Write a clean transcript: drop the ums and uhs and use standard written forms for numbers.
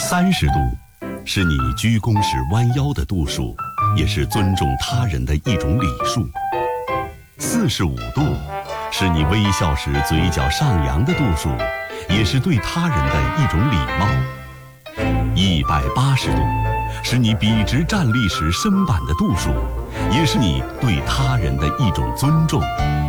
30度，是你鞠躬时弯腰的度数，也是尊重他人的一种礼数。45度，是你微笑时嘴角上扬的度数，也是对他人的一种礼貌。180度，是你笔直站立时身板的度数，也是你对他人的一种尊重。